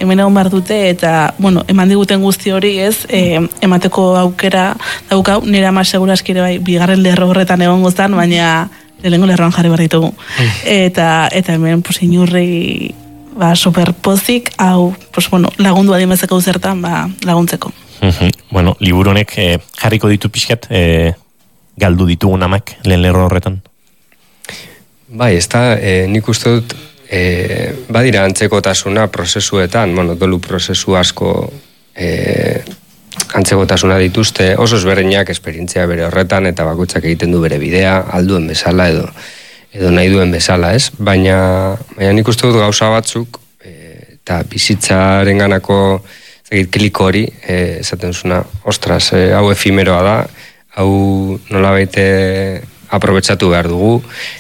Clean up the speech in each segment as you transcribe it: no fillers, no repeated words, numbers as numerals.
hemen egon behar dute, eta, bueno, eman diguten guzti hori, ez, emateko aukera daukau, nire ama seguraski ere bai, bigarren lerro horretan egon goztan, baina lehenengo lerroan jarri behar ditugu. Eta hemen, pues, inurri, superpozik, hau, pues, bueno, lagundu adimezeko zertan, laguntzeko. Bueno, liburu honek jarriko ditu pixkat, galdu ditugun amak lehen lerro horretan? Bai, ez da, nik uste dut, badira antzekotasuna prozesuetan, bueno, dolu prozesu asko antzekotasuna dituzte, oso ezberdinak esperientzia bere horretan, eta bakoitzak egiten du bere bidea, alduen bezala edo nahi duen bezala, ez? Baina nik uste dut gauza batzuk, eta bizitzaren ganako klik hori, esaten zuna, ostras, hau efimeroa da, hau nolabait aprobetxatu behar dugu,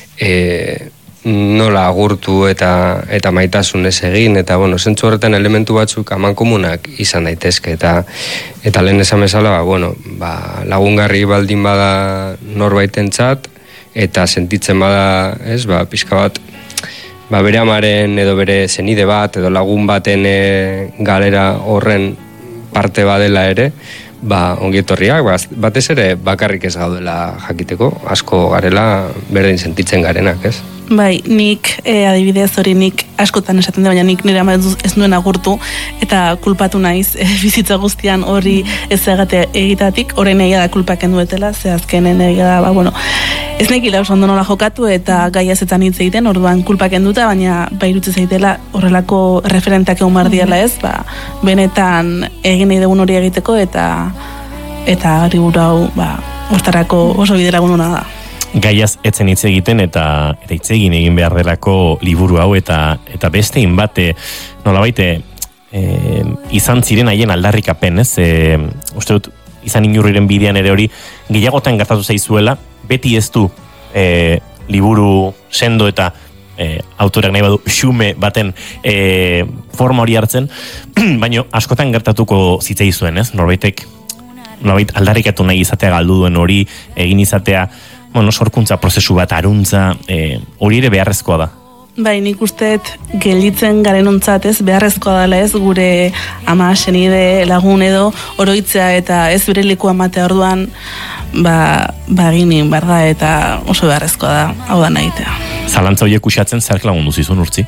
nola agurtu eta maitasun ez egin, eta bueno, zentzu horretan elementu batzuk amankomunak izan daitezke, eta lehen esan bezala, lagungarri baldin bada norbaitentzat, eta sentitzen bada, ez, pixka bat, bere amaren edo bere zenide bat, edo lagun baten galera horren parte badela ere, ongietorriak, batez ere bakarrik ez gaudela jakiteko, asko garela berdin sentitzen garenak, ez? Bai, nik adibidez hori nik askotan esaten da, baina nik nire ama ez nuen agurtu, eta kulpatu naiz bizitza guztian hori ez egitatik, horrein egia da kulpaken duetela, ze azkenen egia da, ez nekila oso ondo nola jokatu, eta gai azetan hitz egiten, orduan kulpaken duta, baina irutze zaitela horrelako referentak egon bardiela ez, benetan egin nahi dugun hori egiteko, eta hori buru hau, hortarako oso bideragun hona da. Gaiaz etzen hitz egiten eta hitz egin behar delako liburu hau eta bestein bate nolabaite izan ziren haien aldarrikapen, ez? Uste dut, izan Inurriren bidean ere hori gehiagotan gertatu zaizuela, beti ez du liburu sendo eta autoreak nahi badu xume baten forma hori hartzen, baina askotan gertatuko zitzaizuen, ez? Norbait aldarrikatu nahi izatea galdu duen hori, egin izatea sorkuntza prozesu bat, aruntza, hori ere beharrezkoa da. Bai, nik usteet gelditzen garen ontzat, ez, beharrezkoa dela ez, gure ama, senide, lagun edo, oroitzea eta ez bere lekua matea orduan, eginin, barda, eta oso beharrezkoa da, hau da nahitea. Zalantza horiek usatzen zerk lagundu zizun, Urtzi?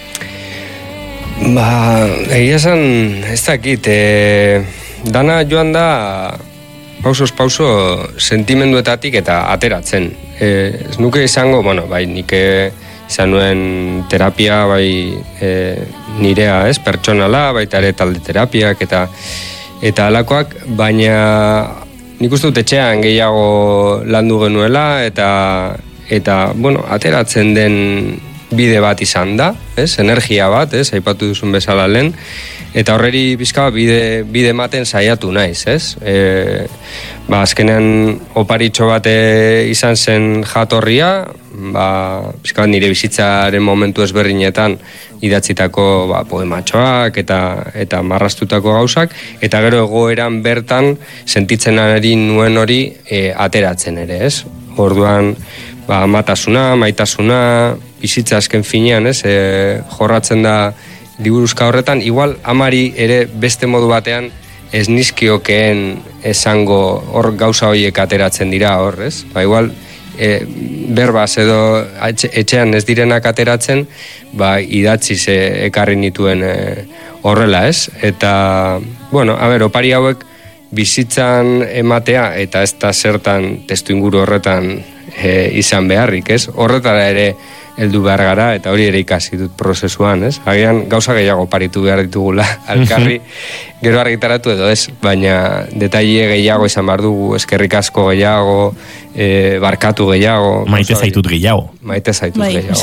Egia esan, ez dakit, dana joan da, pausoz pauso sentimenduetatik eta ateratzen. Ez nuke izango, nik izan nuen terapia, nirea, ez, pertsonala, baita ere talde terapiak eta alakoak, baina nik uste dut etxean gehiago landu genuela eta ateratzen den bide bat izan da, ez, energia bat, ez, aipatu duzun bezala lehen, eta horreri bizka bide ematen saiatu naiz, ez? Azkenean oparitxo bate izan zen jatorria, bizka nire bizitzaren momentu ezberdinetan idatzitako poematxoak eta marrastutako gauzak, eta gero egoeran bertan sentitzen ari nuen hori ateratzen ere, ez? Orduan, matasuna, maitasuna, bizitza azken finean, ez? Jorratzen da liburuzka horretan, igual amari ere beste modu batean ez nizkiokeen esango hor gauza horiek ateratzen dira hor, ez? Igual berbaz edo etxean ez direnak ateratzen, idatziz ekarri nituen horrela, ez? Eta, opari hauek bizitzan ematea eta ez da zertan testu inguru horretan izan beharrik, ez? Horretara ere heldu behar gara, eta hori ere ikasi dut prozesuan, ez? Agian gauza gehiago paritu behar ditugula, alkarri gero argitaratu edo ez, baina detaile gehiago izan behar dugu, eskerrik asko gehiago, barkatu gehiago. Maite zaitut gehiago. Maite zaitut gehiago.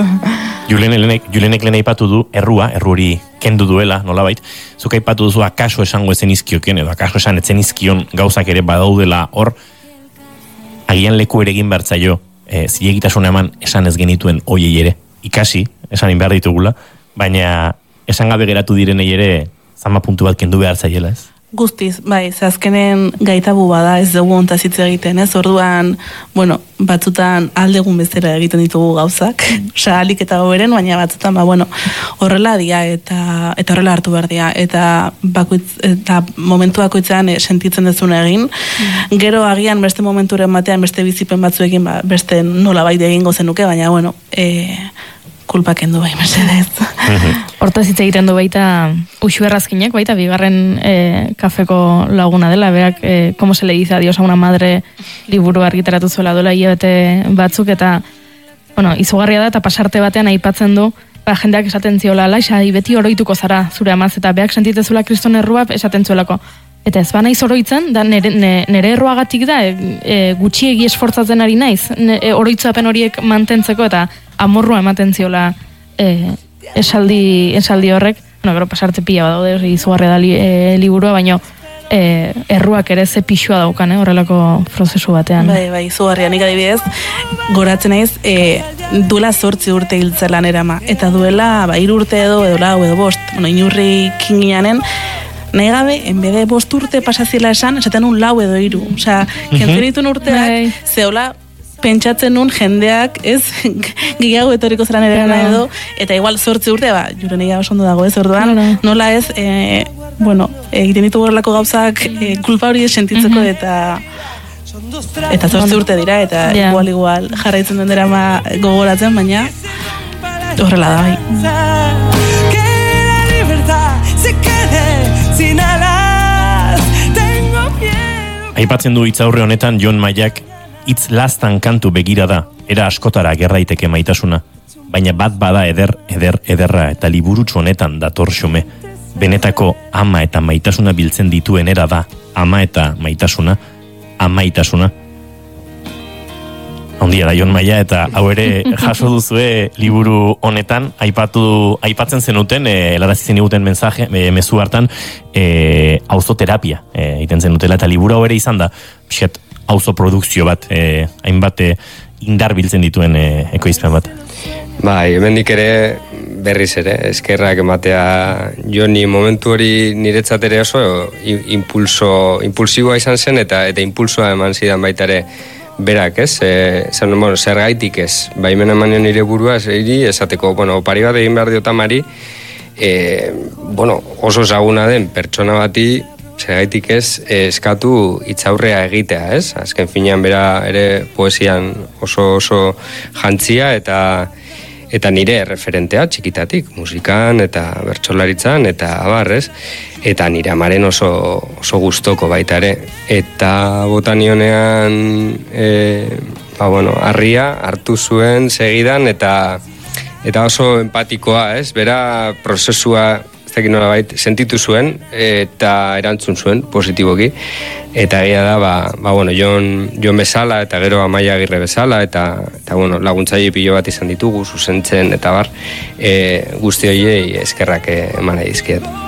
Julenek lehen aipatu du, erru hori kendu duela, nolabait, zuk aipatu duzu akaso esango ezen izkioken, edo akaso esan etzen izkion gauzak ere badaudela hor, agian leku ere egin bertzaio, zilegitasun eman esan ez genituen hoiei ere, ikasi, esan behar ditugula, baina esan gabe geratu direnei ere zama puntu bat kendu behar zaiela, ez? Guztiz, bai, azkenen gaitabu bada ez dugu ontaz hitz egiten, ez? Orduan, bueno, batzutan aldegun bezala egiten ditugu gauzak, osea, alik eta goberen, baina batzutan, horrela dia eta horrela hartu behar dia, eta momentu bakoitzean sentitzen dezun egin, gero agian beste momenturen batean, beste bizipen batzuekin, beste nola baita egingo zenuke, baina, kulpa kendu bai, mesedez. Hortaz hitz egiten du baita Uxue Errazkinek, baita bigarren kafeko laguna dela, berak, como se le dice adiós a una madre liburu argitaratu zuela dola hilabete batzuk, eta, izugarria da, eta pasarte batean aipatzen du, jendeak esaten ziola, laixa, beti oroituko zara zure amaz, eta beak sentitezula kriston errua esaten zuelako. Eta ez banaiz oroitzen, da nire erroagatik da, gutxiegi esfortzatzen ari naiz, oroitzapen horiek mantentzeko, eta amorrua ematen ziola esaldi horrek, gero pasarte pila badaude, izugarria da liburua, baina erruak ere ze pixua daukan, horrelako prozesu batean. Bai, izugarria, nik adibidez, goratzen naiz, duela 8 urte hiltzela nerama, eta duela 3 urte edo lau edo 5, inurri kingianen, nahi gabe, enbede 5 urte pasazila esaten un 4 edo 3. Osea, kentzen ditun urteak, zehola, pentsatzen nun jendeak, ez, gehiago etoriko zelan ere edo, eta igual 8 urte, jure negia oso ondo dago, ez, orduan, nola ez, egiten ditu horrelako gauzak kulpa hori sentitzeko, eta 8 urte dira, eta igual jarraitzen den dira gogoratzen, baina horrela da, bai. Aipatzen du hitzaurre honetan Jon Maiak hitz lastan kantu begira da, era askotara gerraiteke maitasuna, baina bat bada ederra eta liburutxo honetan dator xume. Benetako ama eta maitasuna biltzen dituen era da, ama eta maitasuna, amaitasuna. Ondia da Jon Maia, eta hau ere jaso duzue liburu honetan, aipatzen zenuten, helarazi zeniguten mezu hartan, auzoterapia egiten zenutela, eta liburu hau ere izan da, auzo produkzio bat, hainbat indar biltzen dituen ekoizpen bat. Bai, hemendik ere berriz ere, eskerrak ematea Joni momentu hori niretzat ere oso impulsiboa izan zen, eta impulsoa eman zidan baita ere berak, ez? Zer gaitik ez? Baimen emanio nire burua, esateko, opari bat egin behar diotamari, oso ezaguna den pertsona bati, zer gaitik ez, eskatu hitzaurrea egitea, ez? Azken finean bera ere poesian oso jantzia, eta nire referentea txikitatik, musikan eta bertsolaritzan, eta abarrez, eta nire amaren oso gustoko baita ere. Eta botanionean, harria hartu zuen segidan, eta oso empatikoa, ez? Bera prozesua, ez dakit nolabait, sentitu zuen, eta erantzun zuen, positiboki. Eta egia da, Jon bezala, eta gero Amaia Agirre bezala, eta laguntzaile pilo bat izan ditugu, zuzentzen, eta guzti horiei eskerrak eman nahi dizkiet.